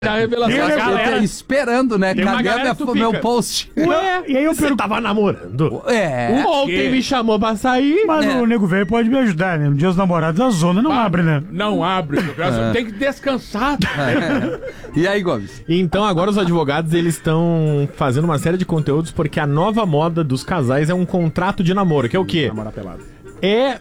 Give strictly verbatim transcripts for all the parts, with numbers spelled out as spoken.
A revelação. A galera esperando, né? Cadê o meu post? Ué, e aí eu Você pergunto... tava namorando? É. Ontem me chamou pra sair. Mas É. o nego velho pode me ajudar, né? No dia dos namorados a zona não Ah, abre, né? Não abre. É. Tem que descansar. E aí, Gomes? Então agora os advogados eles estão fazendo uma série de conteúdos porque a nova moda dos casais é um contrato de namoro, que é o quê? Namorar pelado. É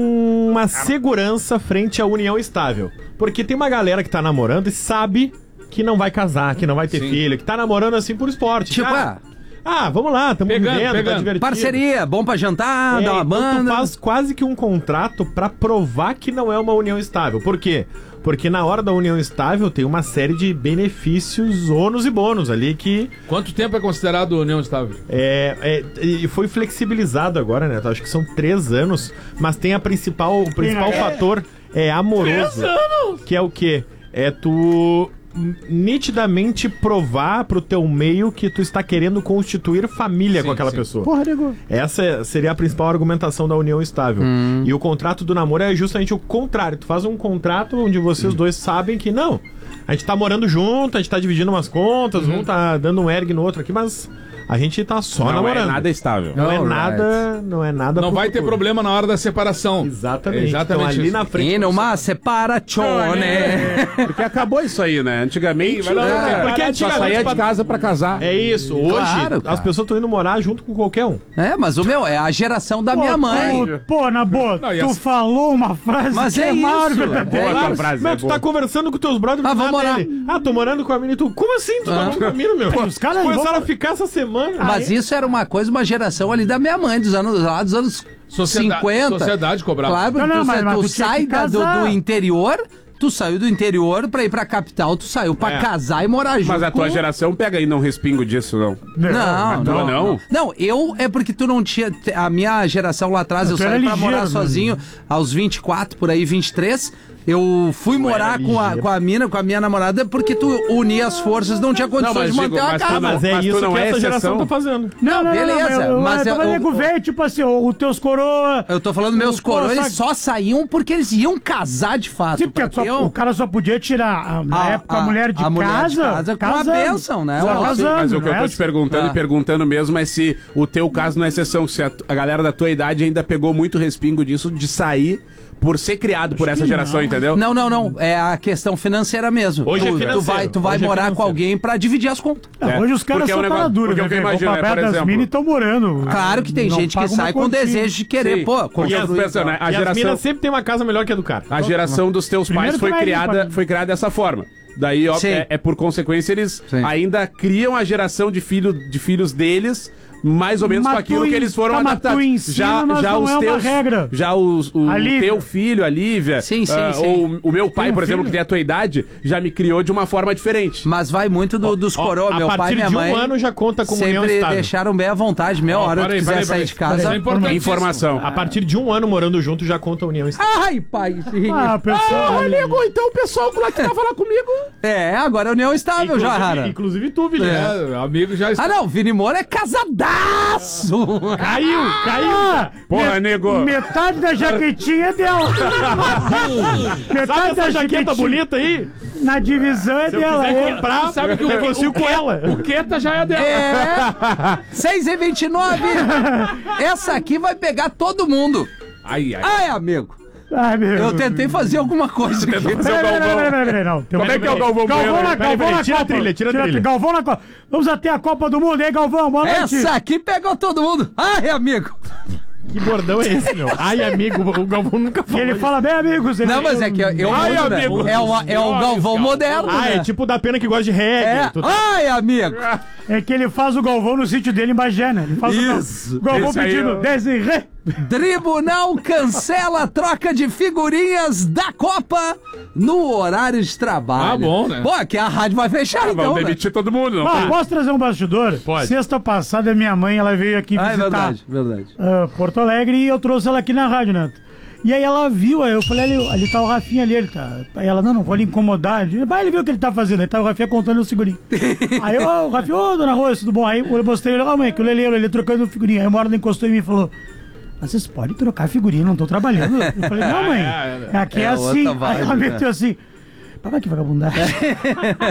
uma segurança frente à união estável. Porque tem uma galera que tá namorando e sabe que não vai casar, que não vai ter Sim. filho, que tá namorando assim por esporte. Tipo, ah, ah, ah, vamos lá, tamo Pegando, vivendo, tá pegando. divertido. parceria, bom pra jantar, É, dar uma então banda. tu faz quase que um contrato pra provar que não é uma união estável. Por quê? Porque na hora da união estável tem uma série de benefícios, ônus e bônus ali que Quanto tempo é considerado união estável? é, é, e foi flexibilizado agora, né? Acho que são três anos, mas tem a principal, o principal É. fator é amoroso. Três anos? Que é o quê? É tu nitidamente provar pro teu meio que tu está querendo constituir família Sim, com aquela sim. pessoa. Porra, nego. Essa seria a principal argumentação da união estável. Hum. E o contrato do namoro é justamente o contrário. Tu faz um contrato onde vocês dois sabem que não, a gente tá morando junto, a gente tá dividindo umas contas, um tá dando um erg no outro aqui, mas a gente tá só Não namorando. é nada estável. Não é Alright. nada, não é nada Não pro vai ter futuro. problema na hora da separação. Exatamente. Exatamente Então, ali isso. na frente. E numa separazione. Porque acabou isso aí, né? Antigamente, Sim, mas não, é, porque só antigamente saía pra- de casa pra casar. É isso. Hoje, Claro, cara. as pessoas estão indo morar junto com qualquer um. É, mas o meu, é a geração da minha mãe. tu- Pô, na boa, Não, e tu as- falou uma frase Mas que é é maior isso. verdadeira. Boa Claro, tua frase, mas é tu boa. tá conversando com teus brothers. Ah, do vamos nada morar. ele, Ah, tô morando com a mina e tu. Como assim? Tu tá morando com a mina, meu? Pô, os caras começaram vão- a ficar essa semana. Mas isso era uma coisa, uma geração ali da minha mãe, dos anos, lá dos anos Sociedade- cinquenta. sociedade cobrava. Claro, porque Não, não, tu, mas- tu mas tu tinha sai que da- do, casar. do interior, tu saiu do interior pra ir pra capital, tu saiu pra É. casar e morar junto. Mas a tua com- geração pega aí, não respingo disso, não. Não, A tua não, não? não. eu é porque tu não tinha. A minha geração lá atrás, eu Tu era saí pra ligeiro, morar né? sozinho aos vinte e quatro, por aí, vinte e três. Eu fui morar com a, com a mina, com a minha namorada, porque tu unia as forças, não tinha condições mas de manter digo, a mas tu casa. não- Mas é Mas tu isso não que é essa geração exceção. tá fazendo. Não, não, beleza, não, eu, mas eu é tava o- nego velho, tipo assim, os teus coroa... Eu tô falando meus Pô, coroas, sabe- eles só saíam porque eles iam casar de fato. Sim, porque Pra só- ter um- o cara só podia tirar, a- na A- época, a, a- mulher de a mulher casa... de casa com a casando. bênção, né? Só Ó, Sim, casando, mas o que eu não tô é? te perguntando Ah. e perguntando mesmo é se o teu caso não é exceção, se a, a galera da tua idade ainda pegou muito respingo disso de sair por ser criado por essa geração, entendeu? Não, não, não. É a questão financeira mesmo. Hoje tu, é tu financeiro. vai, tu vai Hoje é morar com financeiro. alguém pra dividir as contas. Não, É, hoje os caras porque é um são negócio- cara dura, porque né? o que eu Vão imagino pra é, praia por das exemplo- minas e estão morando. Claro que tem Não gente que paga uma sai com continha. desejo de querer, Sim. pô, Porque as construir. pessoas, né, a E as geração, minas sempre tem uma casa melhor que a do cara. a geração dos teus Primeiro pais foi tu vai criada, limpar. foi criada dessa forma. Daí, ó, Sim. é, é por consequência, eles Sim. ainda criam a geração de, filho, de filhos deles mais ou menos Mas com aquilo tu que eles foram en- tá, mas adaptados. tu ensina, já mas já não os é uma teus, regra. já os, o A Lívia. teu filho, a Lívia, Sim, sim, ah, sim. ou o meu pai, Tem um por exemplo, filho? que tem a tua idade, já me criou de uma forma diferente. Mas vai muito do- dos Ó, coroa. a Meu pai partir e minha de um mãe ano já conta como união sempre estável. deixaram bem à vontade. Meia Ó, hora, tu peraí, quiser peraí, sair peraí. de casa. Isso é importante. Informação. A partir de um ano morando junto já conta a união estável. Ai, pai. Ah, pessoal... então o pessoal lá que tava lá comigo. É, agora é união estável já, Rara. inclusive tu, Vili. É, amigo já está. Ah, não, Vini Moura é casadaço. Caiu, caiu. Ah, Porra, met- nego. Metade da jaquetinha é dela. metade Sabe da essa jaqueta jaquetinha bonita aí? na divisão é Se eu dela. quiser é. comprar, Sabe que o, eu consigo o, com ela. o Queta já é dela. É. seis e vinte e nove. Essa aqui vai pegar todo mundo. Ai, ai. Ai, amigo. Ai, meu. Eu tentei fazer alguma coisa aqui. Fazer o Peraí, peraí, Galvão. peraí, peraí, peraí, não. Tem Como um- é que é o Galvão Galvão Bueno? na, Peraí, Galvão peraí, na tira a Copa. trilha, tira a trilha. Galvão na Copa. Vamos até a Copa do Mundo, hein, Galvão? Boa noite. Essa aqui pegou todo mundo. Ai, amigo. Que bordão é esse, meu? Ai, amigo, o Galvão nunca E falou ele isso. fala bem, amigos. Ele, Não, mas é que eu, eu Ai, mudo, né? amigo. É, uma- é o Galvão moderno, Ah, né? é tipo da pena que gosta de reggae. É. Tu- Ai, amigo. É que ele faz o Galvão no sítio dele em Bagé, né? Ele faz Isso. o Galvão Esse aí pedindo eu- Desirê. Tribunal cancela a troca de figurinhas da Copa no horário de trabalho. Ah, bom, né? Pô, aqui a rádio vai fechar, então, Vamos né? demitir todo mundo, não Ah, tem? posso trazer um bastidor? Pode. Sexta passada, minha mãe, ela veio aqui Ah, é visitar verdade, verdade. ah, Porto Alegre e eu trouxe ela aqui na rádio, né? E aí ela viu, aí eu falei, ali, ali tá o Rafinha ali, ele tá. Aí ela, não, não vou lhe incomodar. Ele, vai, ele viu o que ele tá fazendo, aí tá o Rafinha contando o figurinho. Aí eu, ô, Rafinha, ô, dona Rose, tudo bom? Aí eu mostrei ele, ó, mãe, que o Lele, ele trocando figurinha. Aí uma hora ele encostou em mim e falou, mas vocês podem trocar figurinha, não tô trabalhando. Eu falei, não, mãe, aqui é, É outra assim. vibe, Aí ela né? meteu assim, papai, que vagabundagem.